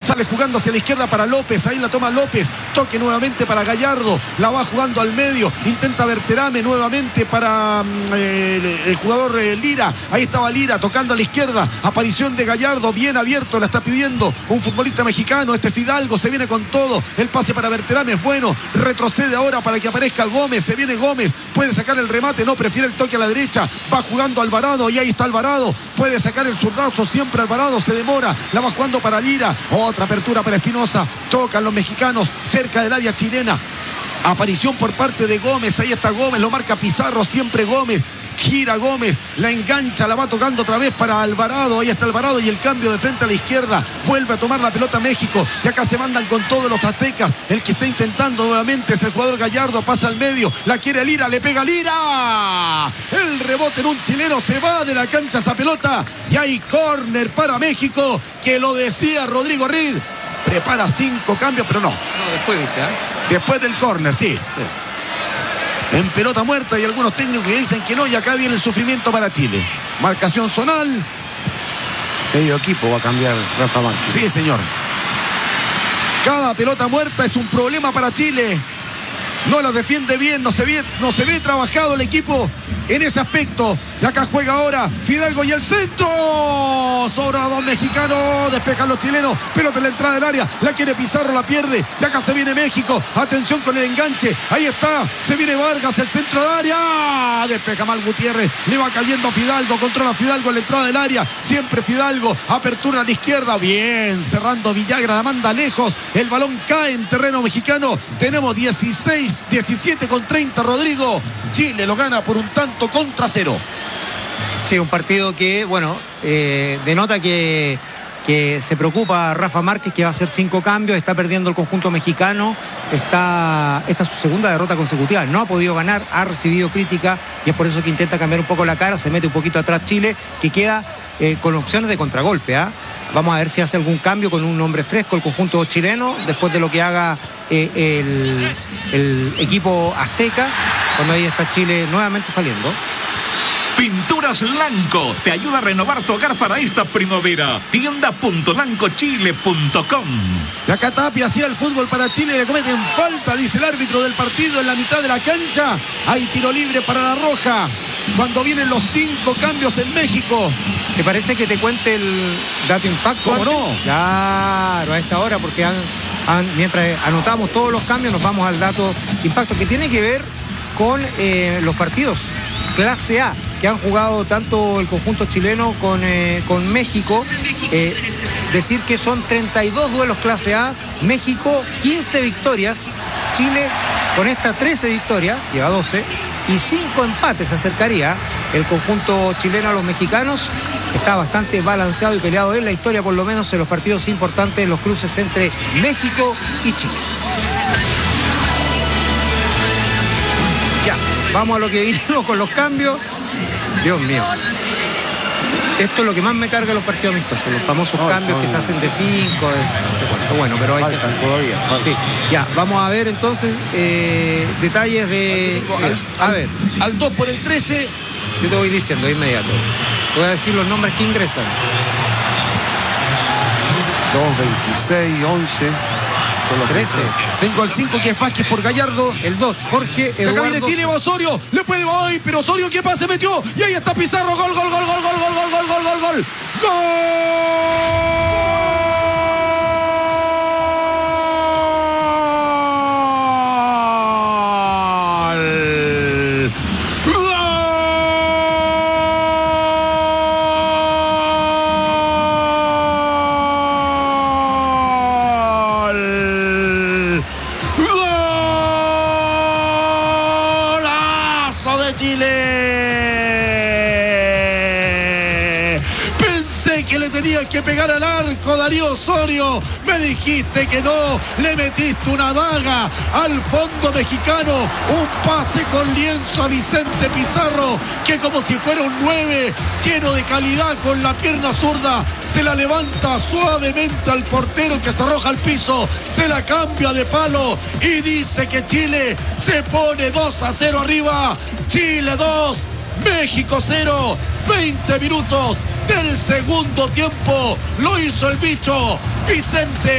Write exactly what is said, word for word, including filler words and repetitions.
Sale jugando hacia la izquierda para López. Ahí la toma López. Toque nuevamente para Gallardo. La va jugando al medio. Intenta Berterame nuevamente para eh, el, el jugador eh, Lira. Ahí estaba Lira tocando a la izquierda. Aparición de Gallardo. Bien abierto. La está pidiendo un futbolista mexicano. Este Fidalgo se viene con todo. El pase para Berterame es bueno. Retrocede ahora para que aparezca Gómez. Se viene Gómez. Puede sacar el remate. No, prefiere el toque a la derecha. Va jugando Alvarado. Y ahí está Alvarado. Puede sacar el zurdazo. Siempre Alvarado se demora. La va jugando para Lira. Otra apertura para Espinosa. Tocan los mexicanos cerca del área chilena. Aparición por parte de Gómez. Ahí está Gómez. Lo marca Pizarro. Siempre Gómez. Gira Gómez, la engancha, la va tocando otra vez para Alvarado. Ahí está Alvarado y el cambio de frente a la izquierda. Vuelve a tomar la pelota México. Y acá se mandan con todos los aztecas. El que está intentando nuevamente es el jugador Gallardo. Pasa al medio. La quiere Lira. Le pega Lira. El rebote en un chileno. Se va de la cancha esa pelota. Y hay córner para México. Que lo decía Rodrigo Reed. Prepara cinco cambios, pero no. No, después dice, ¿eh? Después del córner, sí. sí. En pelota muerta y algunos técnicos que dicen que no, y acá viene el sufrimiento para Chile. Marcación zonal. Medio equipo va a cambiar Rafa Márquez. Sí, señor. Cada pelota muerta es un problema para Chile. No la defiende bien, no se ve, no se ve trabajado el equipo en ese aspecto. Y acá juega ahora Fidalgo y el centro. Sobra dos mexicanos, despejan los chilenos. Pelota en la entrada del área, la quiere Pizarro, la pierde. Y acá se viene México. Atención con el enganche. Ahí está, se viene Vargas, el centro de área. Despeja mal Gutiérrez, le va cayendo Fidalgo. Controla Fidalgo en la entrada del área. Siempre Fidalgo, apertura a la izquierda. Bien, cerrando Villagra, la manda lejos. El balón cae en terreno mexicano. Tenemos dieciséis, diecisiete con treinta, Rodrigo. Chile lo gana por un tanto contra cero. Sí, un partido que, bueno, eh, denota que, que se preocupa Rafa Márquez, que va a hacer cinco cambios, está perdiendo el conjunto mexicano, está, esta es su segunda derrota consecutiva, no ha podido ganar, ha recibido crítica y es por eso que intenta cambiar un poco la cara, se mete un poquito atrás Chile, que queda eh, con opciones de contragolpe, ¿eh? Vamos a ver si hace algún cambio con un hombre fresco el conjunto chileno, después de lo que haga eh, el, el equipo azteca, cuando ahí está Chile nuevamente saliendo. Pinturas Lanco te ayuda a renovar tu hogar para esta primavera. tienda punto lanco chile punto com. Y acá Tapia hacía el fútbol para Chile, le cometen falta, dice el árbitro del partido en la mitad de la cancha. Hay tiro libre para la Roja. Cuando vienen los cinco cambios en México. ¿Te parece que te cuente el dato impacto? ¿Cómo no? Claro, a esta hora, porque han, han, mientras anotamos todos los cambios, nos vamos al dato impacto, que tiene que ver con eh, los partidos clase A que han jugado tanto el conjunto chileno con, eh, con México. Eh, decir que son treinta y dos duelos clase A, México quince victorias, Chile con esta trece victorias, lleva doce, y cinco empates se acercaría el conjunto chileno a los mexicanos. Está bastante balanceado y peleado en la historia, por lo menos en los partidos importantes, los cruces entre México y Chile. Ya, vamos a lo que vinimos con los cambios. Dios mío. Esto es lo que más me carga de los partidos amistosos, los famosos no, cambios son... que se hacen de cinco, de no sé cuánto. Bueno, pero hay faltan que hacer. Todavía. Sí, ya, vamos a ver entonces eh, detalles de... Al, a al, ver. Al dos por el trece. Yo te voy diciendo de inmediato. Voy a decir los nombres que ingresan. dos, veintiséis, once... trece. Vengo al cinco, que es Vázquez por Gallardo. El dos, Jorge Eduardo. Acá viene Chile, va Osorio. Le puede, ¡ay! Pero Osorio, ¿qué pase metió? Y ahí está Pizarro. Gol, gol, gol, gol, gol, gol, gol, gol, gol, gol, gol. Que pegar al arco, Darío Osorio, me dijiste que no, le metiste una daga al fondo mexicano, un pase con lienzo a Vicente Pizarro, que como si fuera un nueve, lleno de calidad con la pierna zurda, se la levanta suavemente al portero que se arroja al piso, se la cambia de palo y dice que Chile se pone dos a cero arriba. Chile dos, México cero, veinte minutos del segundo tiempo, lo hizo el bicho Vicente